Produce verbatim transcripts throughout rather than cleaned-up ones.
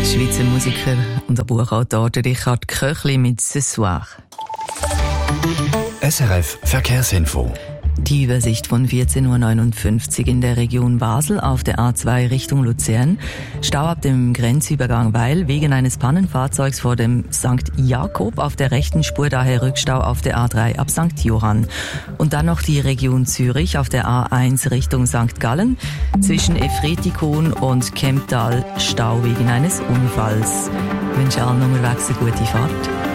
Schweizer Musiker und Buchautor Richard Köchli mit «Ce soir». S R F Verkehrsinfo. Die Übersicht von vierzehn Uhr neunundfünfzig in der Region Basel auf der A zwei Richtung Luzern. Stau ab dem Grenzübergang Weil wegen eines Pannenfahrzeugs vor dem Sankt Jakob auf der rechten Spur, daher Rückstau auf der A drei ab Sankt Johann. Und dann noch die Region Zürich auf der A eins Richtung Sankt Gallen. Zwischen Efretikon und Kemptal Stau wegen eines Unfalls. Ich wünsche allen unterwegs eine gute Fahrt.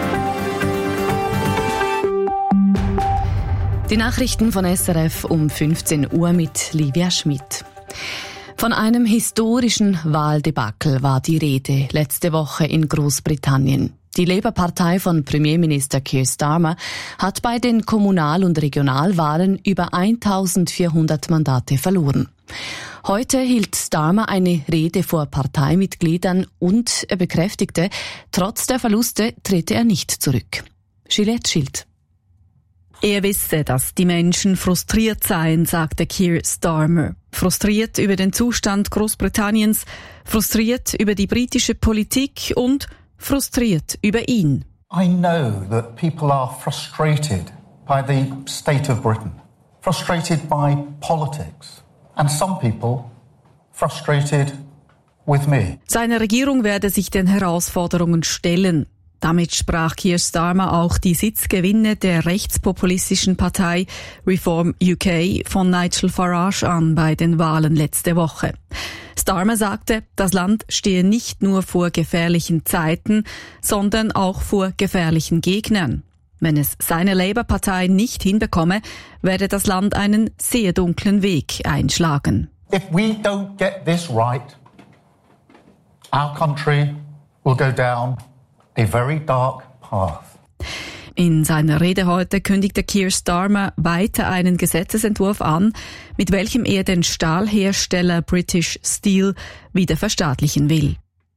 Die Nachrichten von S R F um fünfzehn Uhr mit Livia Schmidt. Von einem historischen Wahldebakel war die Rede letzte Woche in Großbritannien. Die Labour-Partei von Premierminister Keir Starmer hat bei den Kommunal- und Regionalwahlen über eintausendvierhundert Mandate verloren. Heute hielt Starmer eine Rede vor Parteimitgliedern und er bekräftigte, trotz der Verluste trete er nicht zurück. Gillette Schild. Er wisse, dass die Menschen frustriert seien, sagte Keir Starmer. Frustriert über den Zustand Großbritanniens, frustriert über die britische Politik und frustriert über ihn. I know that people are frustrated by the state of Britain, frustrated by politics, and some people frustrated with me. Seine Regierung werde sich den Herausforderungen stellen. Damit sprach Keir Starmer auch die Sitzgewinne der rechtspopulistischen Partei Reform U K von Nigel Farage an bei den Wahlen letzte Woche. Starmer sagte, das Land stehe nicht nur vor gefährlichen Zeiten, sondern auch vor gefährlichen Gegnern. Wenn es seine Labour-Partei nicht hinbekomme, werde das Land einen sehr dunklen Weg einschlagen. If we don't get this right, our country will go down a very dark path. In seiner Rede heute kündigte Keir Starmer weiter einen Gesetzesentwurf an, mit welchem er den Stahlhersteller British Steel wieder verstaatlichen will.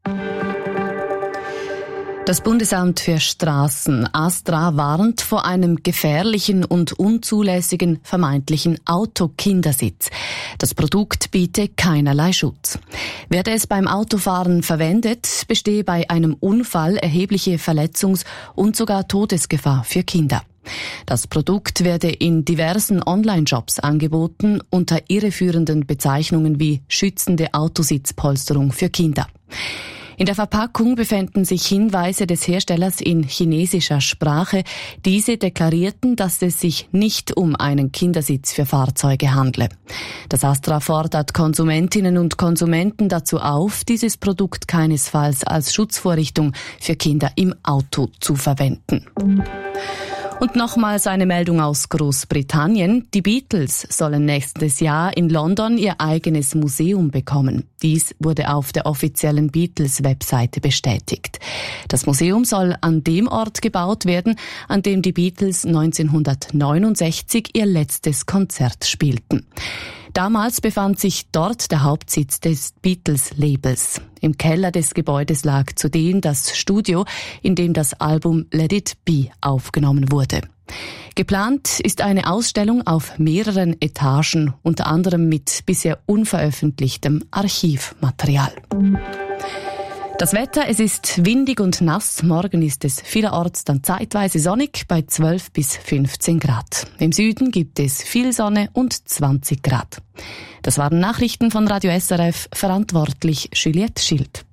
Das Bundesamt für Straßen, ASTRA, warnt vor einem gefährlichen und unzulässigen vermeintlichen Autokindersitz. Das Produkt biete keinerlei Schutz. Werde es beim Autofahren verwendet, bestehe bei einem Unfall erhebliche Verletzungs- und sogar Todesgefahr für Kinder. Das Produkt werde in diversen Online-Shops angeboten unter irreführenden Bezeichnungen wie schützende Autositzpolsterung für Kinder. In der Verpackung befänden sich Hinweise des Herstellers in chinesischer Sprache. Diese deklarierten, dass es sich nicht um einen Kindersitz für Fahrzeuge handle. Das ASTRA fordert Konsumentinnen und Konsumenten dazu auf, dieses Produkt keinesfalls als Schutzvorrichtung für Kinder im Auto zu verwenden. Und nochmals eine Meldung aus Großbritannien. Die Beatles sollen nächstes Jahr in London ihr eigenes Museum bekommen. Dies wurde auf der offiziellen Beatles-Webseite bestätigt. Das Museum soll an dem Ort gebaut werden, an dem die Beatles neunzehnhundertneunundsechzig ihr letztes Konzert spielten. Damals befand sich dort der Hauptsitz des Beatles-Labels. Im Keller des Gebäudes lag zudem das Studio, in dem das Album Let It Be aufgenommen wurde. Geplant ist eine Ausstellung auf mehreren Etagen, unter anderem mit bisher unveröffentlichtem Archivmaterial. Das Wetter, es ist windig und nass. Morgen ist es vielerorts dann zeitweise sonnig bei zwölf bis fünfzehn Grad. Im Süden gibt es viel Sonne und zwanzig Grad. Das waren Nachrichten von Radio S R F, verantwortlich Juliette Schild.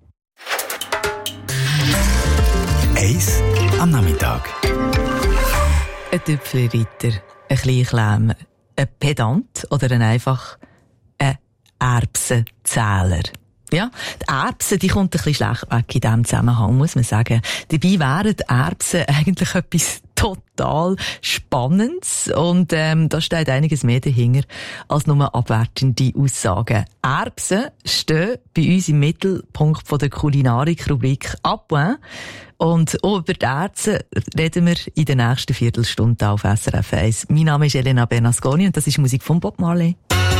Eis am Nachmittag. Ein Tüpfelritter, ein Kleinklämer, ein Pedant oder ein einfach ein Erbsenzähler. Ja, die Erbsen, die kommt ein bisschen schlecht weg in diesem Zusammenhang, muss man sagen. Dabei wären die Erbsen eigentlich etwas total Spannendes und ähm, da steht einiges mehr dahinter als nur abwertende Aussagen. Erbsen stehen bei uns im Mittelpunkt von der Kulinarik-Rubrik «A Point». Und auch über die Erbsen reden wir in der nächsten Viertelstunde auf S R F eins. Mein Name ist Elena Bernasconi und das ist Musik von Bob Marley.